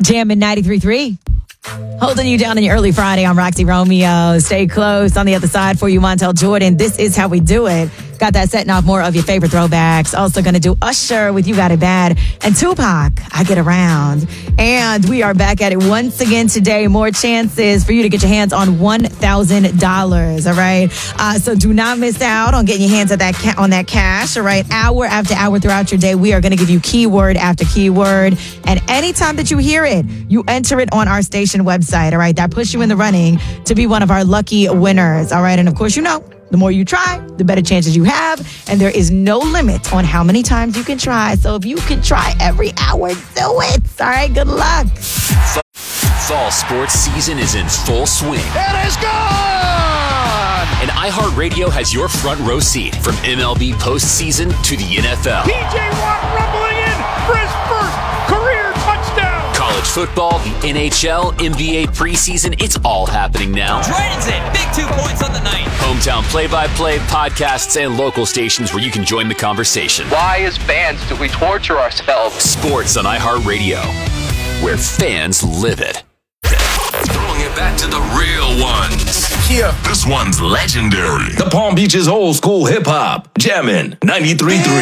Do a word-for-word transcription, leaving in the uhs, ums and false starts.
Jamming ninety-three point three. Holding you down on your early Friday. I'm Roxy Romeo. Stay close. On the other side for you, Montel Jordan. This is how we do it. Got that setting off more of your favorite throwbacks. Also going to do Usher with You Got It Bad. And Tupac, I Get Around. And we are back at it once again today. More chances for you to get your hands on one thousand dollars. All right. Uh, so do not miss out on getting your hands on that, ca- on that cash. All right. Hour after hour throughout your day, we are going to give you keyword after keyword. And anytime that you hear it, you enter it on our station website. All right. That puts you in the running to be one of our lucky winners. All right. And of course, you know, the more you try, the better chances you have. And there is no limit on how many times you can try. So if you can try every hour, do it. All right, good luck. Fall sports season is in full swing. It is gone! And iHeartRadio has your front row seat from M L B postseason to the N F L. P J Watt rumbling in for his first career touchdown. College football, the N H L, N B A preseason, it's all happening now. Dragons in, big two points on the night. Hometown play-by-play, podcasts, and local stations where you can join the conversation. Why, as fans, do we torture ourselves? Sports on iHeartRadio, where fans live it. Throwing it back to the real ones. Yeah. This one's legendary. The Palm Beaches old school hip hop. Jammin' ninety-three point three.